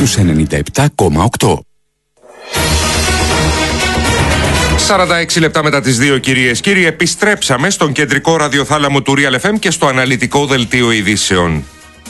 στους 97,8. 46 λεπτά μετά τις 2, κυρίες κύριοι, επιστρέψαμε στον κεντρικό ραδιοθάλαμο του Real FM και στο αναλυτικό δελτίο ειδήσεων.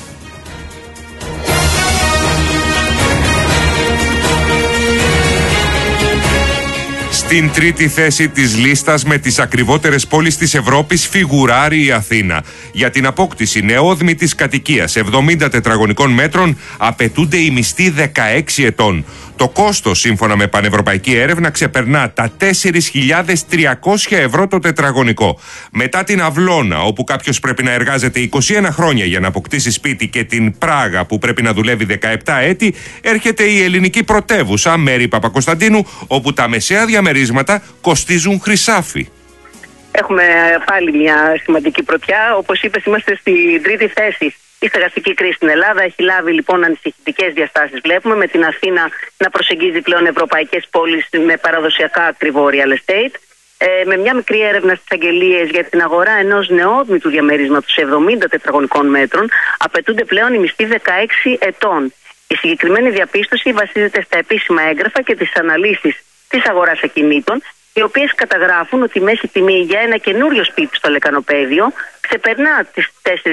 Στην τρίτη θέση της λίστας με τις ακριβότερες πόλεις της Ευρώπης φιγουράρει η Αθήνα. Για την απόκτηση νεόδμητης κατοικίας 70 τετραγωνικών μέτρων απαιτούνται οι μισθοί 16 ετών. Το κόστος, σύμφωνα με πανευρωπαϊκή έρευνα, ξεπερνά τα 4.300 ευρώ το τετραγωνικό. Μετά την Αυλώνα, όπου κάποιος πρέπει να εργάζεται 21 χρόνια για να αποκτήσει σπίτι, και την Πράγα, που πρέπει να δουλεύει 17 έτη, έρχεται η ελληνική πρωτεύουσα Μέρη Παπακοσταντίνου, όπου τα μεσαία διαμερίσματα κοστίζουν χρυσάφι. Έχουμε πάλι μια σημαντική πρωτιά. Όπως είπες, είμαστε στην τρίτη θέση. Η στεγαστική κρίση στην Ελλάδα έχει λάβει λοιπόν ανησυχητικές διαστάσεις. Βλέπουμε με την Αθήνα να προσεγγίζει πλέον ευρωπαϊκές πόλεις με παραδοσιακά ακριβό real estate. Με μια μικρή έρευνα στις αγγελίες για την αγορά ενός νεόδμητου διαμερίσματος 70 τετραγωνικών μέτρων απαιτούνται πλέον οι μισθοί 16 ετών. Η συγκεκριμένη διαπίστωση βασίζεται στα επίσημα έγγραφα και τις αναλύσεις της αγοράς ακινήτων, οι οποίες καταγράφουν ότι η μέση τιμή για ένα καινούριο σπίτι στο Λεκανοπαίδιο ξεπερνά τις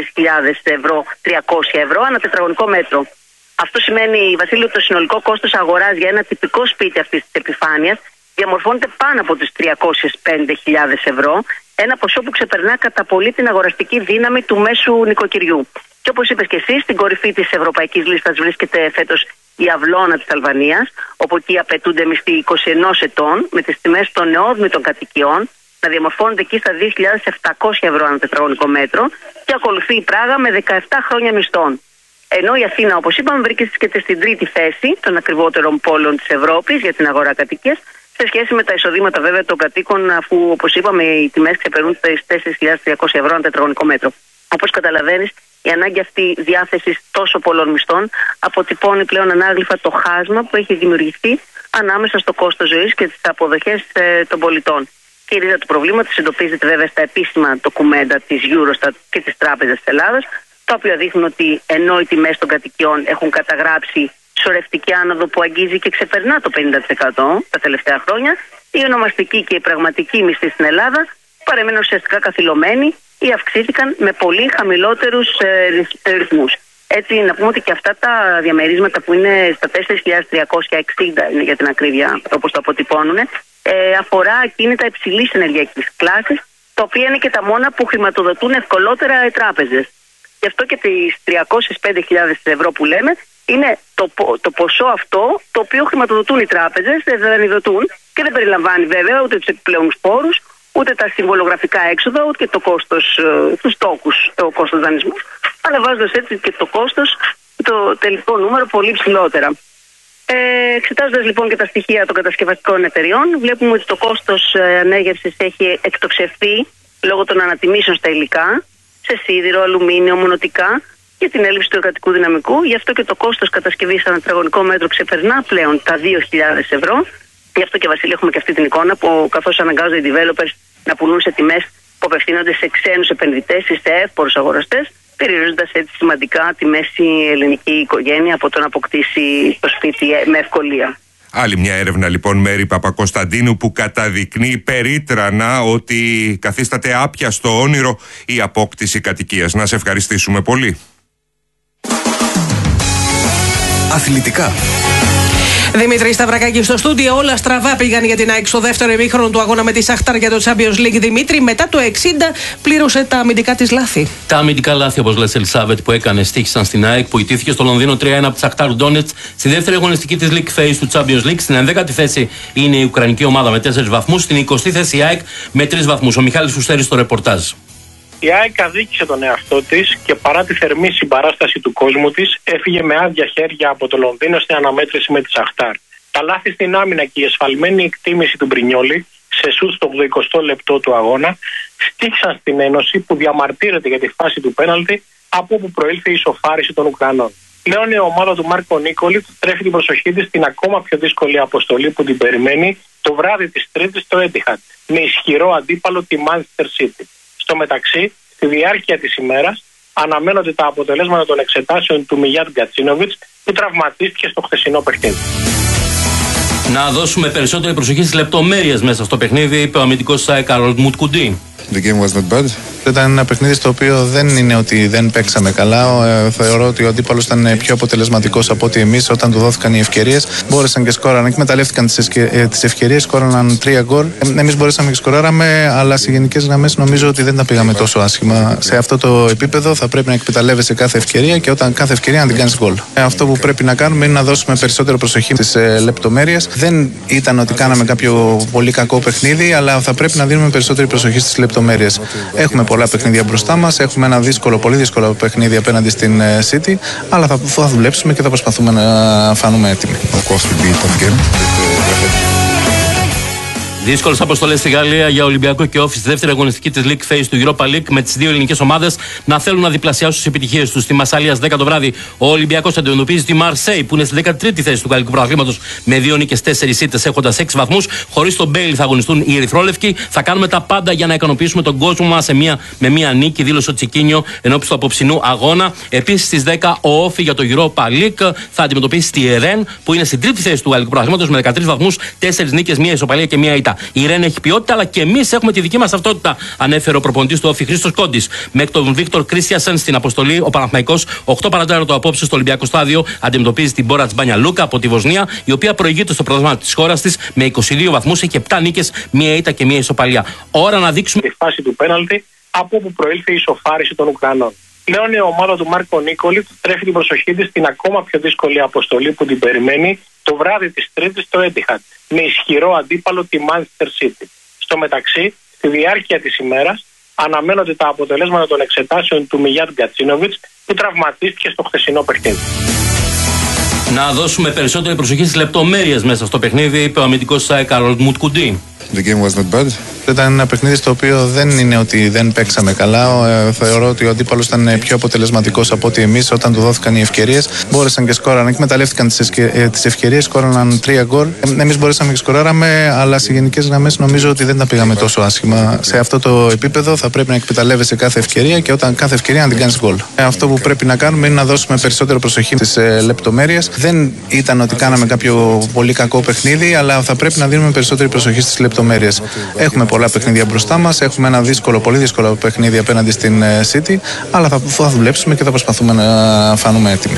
4.300 ευρώ ανά τετραγωνικό μέτρο. Αυτό σημαίνει, Βασίλειο, το συνολικό κόστος αγοράς για ένα τυπικό σπίτι αυτής της επιφάνειας διαμορφώνεται πάνω από τις 305.000 ευρώ, ένα ποσό που ξεπερνά κατά πολύ την αγοραστική δύναμη του μέσου νοικοκυριού. Και όπως είπες και εσύ, στην κορυφή της ευρωπαϊκής λίστας βρίσκεται φέτος η Αυλώνα της Αλβανίας, όπου εκεί απαιτούνται μισθοί 21 ετών, με τις τιμές των νεόδμητων κατοικιών να διαμορφώνονται εκεί στα 2.700 ευρώ ανά τετραγωνικό μέτρο, και ακολουθεί η Πράγα με 17 χρόνια μισθών. Ενώ η Αθήνα, όπως είπαμε, βρίσκεται στην τρίτη θέση των ακριβότερων πόλεων της Ευρώπης για την αγορά κατοικίας, σε σχέση με τα εισοδήματα βέβαια των κατοίκων, αφού, όπως είπαμε, οι τιμές ξεπερνούν τις 4.300 ευρώ ανά τετραγωνικό μέτρο. Όπως καταλαβαίνεις, η ανάγκη αυτή διάθεσης τόσο πολλών μισθών αποτυπώνει πλέον ανάγλυφα το χάσμα που έχει δημιουργηθεί ανάμεσα στο κόστος ζωής και τις αποδοχές των πολιτών. Και η ρίζα του προβλήματος εντοπίζεται βέβαια στα επίσημα ντοκουμέντα της Eurostat και της Τράπεζας της Ελλάδας, τα οποία δείχνουν ότι ενώ οι τιμές των κατοικιών έχουν καταγράψει σωρευτική άνοδο που αγγίζει και ξεπερνά το 50% τα τελευταία χρόνια, η ονομαστική και η πραγματική μισθή στην Ελλάδα παρέμειναν ουσιαστικά καθυλωμένοι ή αυξήθηκαν με πολύ χαμηλότερους ρυθμούς. Έτσι, να πούμε ότι και αυτά τα διαμερίσματα που είναι στα 4.360, είναι για την ακρίβεια όπως το αποτυπώνουν, αφορά ακίνητα υψηλής ενεργειακής κλάσης, τα οποία είναι και τα μόνα που χρηματοδοτούν ευκολότερα οι τράπεζες. Γι' αυτό και τις 305.000 ευρώ που λέμε είναι το ποσό αυτό το οποίο χρηματοδοτούν οι τράπεζες, δανειδοτούν, και δεν περιλαμβάνει βέβαια ούτε τους επιπλέον φόρους, ούτε τα συμβολογραφικά έξοδα, ούτε και το κόστος τους τόκους, το κόστος δανεισμού, αλλά βάζοντας έτσι και το κόστος, το τελικό νούμερο πολύ ψηλότερα. Εξετάζοντας λοιπόν και τα στοιχεία των κατασκευαστικών εταιριών, βλέπουμε ότι το κόστος ανέγερσης έχει εκτοξευθεί λόγω των ανατιμήσεων στα υλικά, σε σίδηρο, αλουμίνιο, μονοτικά, και την έλλειψη του εργατικού δυναμικού. Γι' αυτό και το κόστος κατασκευής ανά τετραγωνικό μέτρο ξεπερνά πλέον τα 2.000 ευρώ. Γι' αυτό και, Βασίλη, έχουμε και αυτή την εικόνα που, καθώς αναγκάζονται οι developers να πουλούν σε τιμές που απευθύνονται σε ξένους επενδυτές ή σε εύπορους αγοραστές, περιορίζοντας έτσι σημαντικά τη μέση ελληνική οικογένεια από το να αποκτήσει το σπίτι με ευκολία. Άλλη μια έρευνα λοιπόν, Μέρη Παπακοσταντίνου, που καταδεικνύει περίτρανα ότι καθίσταται άπιαστο όνειρο η απόκτηση κατοικίας. Να σε ευχαριστήσουμε πολύ. Αθλητικά. Δημήτρη Σταυρακάκη στο στούντιο. Όλα στραβά πήγαν για την ΑΕΚ στο δεύτερο ημίχρονο του αγώνα με τη Σαχτάρ για το Champions League. Δημήτρη, μετά το 60 πλήρωσε τα αμυντικά της λάθη. Τα αμυντικά λάθη, όπως λες, Ελισάβετ, που έκανε, στοίχησαν στην ΑΕΚ που ιτήθηκε στο Λονδίνο 3-1 από τη Σαχτάρ Ντόνετς στη δεύτερη αγωνιστική της League Phase του Champions League. Στην 11η θέση είναι η Ουκρανική ομάδα με 4 βαθμούς. Στην 20η θέση η ΑΕΚ με 3 βαθμούς. Ο Μιχάλης Φουστέρης στο ρεπορτάζ. Η ΑΕΚ αδίκησε τον εαυτό της και παρά τη θερμή συμπαράσταση του κόσμου της, έφυγε με άδεια χέρια από το Λονδίνο στην αναμέτρηση με τη Σαχτάρ. Τα λάθη στην άμυνα και η εσφαλμένη εκτίμηση του Μπρινιόλη σε σούτ στο 80 λεπτό του αγώνα στήχησαν στην Ένωση, που διαμαρτύρεται για τη φάση του πέναλτι από όπου προήλθε η ισοφάριση των Ουκρανών. Πλέον η ομάδα του Μάρκο Νίκολιτ τρέφει την προσοχή της στην ακόμα πιο δύσκολη αποστολή που την περιμένει το βράδυ της Τρίτης στο Etihad, με ισχυρό αντίπαλο τη Manchester City. Στο μεταξύ, στη διάρκεια της ημέρας, αναμένονται τα αποτελέσματα των εξετάσεων του Μιγιάτ Γκατσίνοβιτς που τραυματίστηκε στο χθεσινό παιχνίδι. Να δώσουμε περισσότερη προσοχή στις λεπτομέρειες μέσα στο παιχνίδι, είπε ο αμυντικός Καρολ Μουτκουντή. The game was not bad. Ήταν ένα παιχνίδι στο οποίο δεν είναι ότι δεν παίξαμε καλά. Θεωρώ ότι ο αντίπαλος ήταν πιο αποτελεσματικός από ότι εμείς. Όταν του δόθηκαν οι ευκαιρίες, μπόρεσαν και σκόραν. Εκμεταλλεύτηκαν τις ευκαιρίες, σκόραναν 3 γκολ. Εμείς μπορέσαμε και σκοράραμε, αλλά σε γενικές γραμμές νομίζω ότι δεν τα πήγαμε τόσο άσχημα. Σε αυτό το επίπεδο θα πρέπει να εκμεταλλεύεσαι κάθε ευκαιρία και όταν κάθε ευκαιρία να την κάνεις γκολ. Αυτό που πρέπει να κάνουμε είναι να δώσουμε περισσότερο προσοχή στις λεπτομέρειες. Δεν ήταν ότι κάναμε κάποιο πολύ κακό παιχνίδι, αλλά θα πρέπει να δίνουμε περισσότερη προσοχή στις λεπτομέρειες. Έχουμε πολλά παιχνίδια μπροστά μας. Έχουμε ένα πολύ δύσκολο παιχνίδι απέναντι στην City, αλλά θα δουλέψουμε και θα προσπαθούμε να φανούμε έτοιμοι. Δύσκολες αποστολές στη Γαλλία για Ολυμπιακό και Όφη στη δεύτερη αγωνιστική της League Phase του Europa League, με τις δύο ελληνικές ομάδες να θέλουν να διπλασιάσουν τις επιτυχίες τους. Στη Μασσάλια 10 το βράδυ ο Ολυμπιακός αντιμετωπίζει τη Μαρσέη, που είναι στη 13η θέση του γαλλικού πρωταθλήματος με 2 νίκες, 4 ήττες, έχοντας 6 βαθμούς. Χωρίς τον Μπέιλι θα αγωνιστούν οι Ερυθρόλευκοι. Θα κάνουμε τα πάντα για να ικανοποιήσουμε τον κόσμο μας με μία νίκη, δήλωσε ο Τσικίνιο ενώπιση του απόψινού αγώνα. Επίσης στις 10 ο Όφη για το Europa League θα αντιμετωπίσει τη Ρεν, που είναι στην 3η θέση του γαλλικού πρωταθλήματος με 13 βαθμούς, 4 νίκες, 1 ισοπαλία και 1 ήττα. Η Ρεν έχει ποιότητα, αλλά και εμείς έχουμε τη δική μας ταυτότητα, ανέφερε ο προπονητής του Όφη Χρήστος Κόντης. Με τον Βίκτορ Κρίστιασεν στην αποστολή, ο Παναθηναϊκός 8 παρατέταρτο απόψε στο Ολυμπιακό Στάδιο αντιμετωπίζει την Μπόρατς Μπάνια Λούκα από τη Βοσνία, η οποία προηγείται στο πρωτάθλημα της χώρας της με 22 βαθμούς, έχει 7 νίκες, 1 ήττα και 1 ισοπαλία. Ώρα να δείξουμε τη φάση του πέναλτι, από όπου προήλθε η ισοφάριση των Ουκρανών. Πλέον η ομάδα του Μάρκο Νίκολη τρέφει την προσοχή της στην ακόμα πιο δύσκολη αποστολή που την περιμένει το βράδυ της Τρίτης στο Etihad, με ισχυρό αντίπαλο τη Manchester City. Στο μεταξύ, στη διάρκεια της ημέρας, αναμένονται τα αποτελέσματα των εξετάσεων του Μιγιάτ Γκατσίνοβιτς, που τραυματίστηκε στο χθεσινό παιχνίδι. Να δώσουμε περισσότερη προσοχή στις λεπτομέρειες μέσα στο παιχνίδι, είπε ο αμυντικός Καρολ Μουτκουντή. The game was not bad. Ήταν ένα παιχνίδι στο οποίο δεν είναι ότι δεν παίξαμε καλά. Θεωρώ ότι ο αντίπαλος ήταν πιο αποτελεσματικός από ότι εμείς. Όταν του δόθηκαν οι ευκαιρίες, μπόρεσαν και σκόραν. Εκμεταλλεύτηκαν τις ευκαιρίες, σκόραναν 3 γκολ. Εμείς μπορέσαμε και σκοράραμε, αλλά σε γενικές γραμμές νομίζω ότι δεν τα πήγαμε τόσο άσχημα. Σε αυτό το επίπεδο θα πρέπει να εκμεταλλεύεσαι κάθε ευκαιρία και όταν κάθε ευκαιρία να την κάνεις γκολ. Αυτό που πρέπει να κάνουμε είναι να δώσουμε περισσότερο προσοχή στις λεπτομέρειες. Δεν ήταν ότι κάναμε κάποιο πολύ κακό παιχνίδι, αλλά θα πρέπει να δίνουμε περισσότερη προσοχή στις λεπτομέρειες. Έχουμε πολλά παιχνίδια μπροστά μας. Έχουμε ένα πολύ δύσκολο παιχνίδι απέναντι στην City, αλλά θα δουλέψουμε και θα προσπαθούμε να φανούμε έτοιμοι.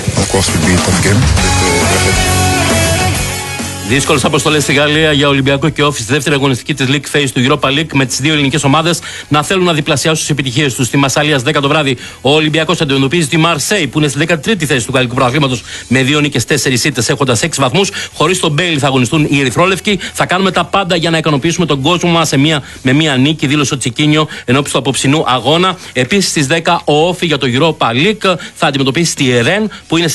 Δύσκολες αποστολές στη Γαλλία για Ολυμπιακό και Όφη στη δεύτερη αγωνιστική της League Phase του Europa League, με τις δύο ελληνικές ομάδες να θέλουν να διπλασιάσουν τις επιτυχίες τους. Στη Μασσάλια 10 το βράδυ ο Ολυμπιακός αντιμετωπίζει τη Μαρσέη, που είναι στη 13η θέση του γαλλικού πρωταθλήματος με 2 νίκες, 4 ήττες, έχοντας 6 βαθμούς. Χωρίς τον Μπέιλι θα αγωνιστούν οι Ερυθρόλευκοι. Θα κάνουμε τα πάντα για να ικανοποιήσουμε τον κόσμο μας με μία νίκη, δήλωσε ο Τσικίνιο ενώπιση του απόψινού αγώνα. Επίσης στις 10 ο Όφη για το Europa League θα αντιμετωπίσει τη Ρεν, που είναι